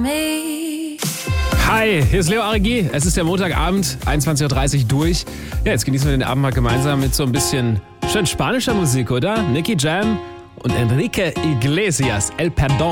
me. Hi, hier ist Leo Arigi. Es ist der Montagabend, 21.30 Uhr durch. Ja, jetzt genießen wir den Abend mal gemeinsam mit so ein bisschen schön spanischer Musik, oder? Nicky Jam und Enrique Iglesias, El Perdón.